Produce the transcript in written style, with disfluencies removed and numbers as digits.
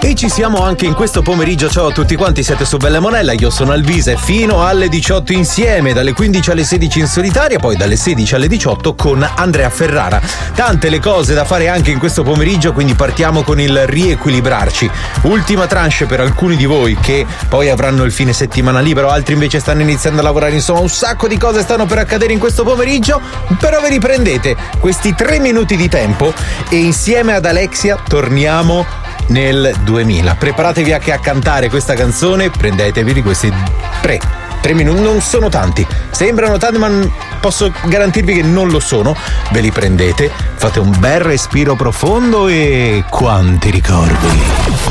E ci siamo anche in questo pomeriggio. Ciao a tutti quanti, siete su Bella Monella, io sono Alvise, fino alle 18 insieme, dalle 15 alle 16 in solitaria, poi dalle 16 alle 18 con Andrea Ferrara. Tante le cose da fare anche in questo pomeriggio, quindi partiamo con il riequilibrarci. Ultima tranche per alcuni di voi che poi avranno il fine settimana libero, altri invece stanno iniziando a lavorare, insomma un sacco di cose stanno per accadere in questo pomeriggio, però vi riprendete questi 3 minuti di tempo e insieme ad Alexia torniamo nel 2000. Preparatevi anche a cantare questa canzone, prendetevi di questi 3 minuti, non sono tanti, sembrano tanti ma posso garantirvi che non lo sono. Ve li prendete, fate un bel respiro profondo e quanti ricordi.